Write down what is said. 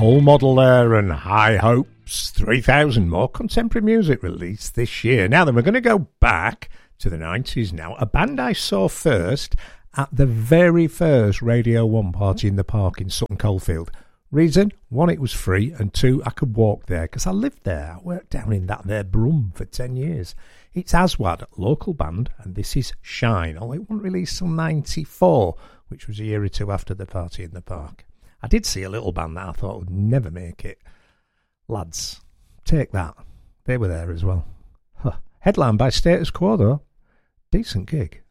Hull Model there and High Hopes 3000, more contemporary music released this year. Now then, we're going to go back to the 90s now. A band I saw first at the very first Radio 1 party in the park in Sutton Coldfield. Reason? One, it was free, and two, I could walk there because I lived there. I worked down in that there Brum for 10 years. It's Aswad, local band, and this is Shine. Although it wasn't released till 94, which was a year or two after the party in the park. I did see a little band that I thought would never make it. Lads, take that. They were there as well. Headline by Status Quo, though. Decent gig.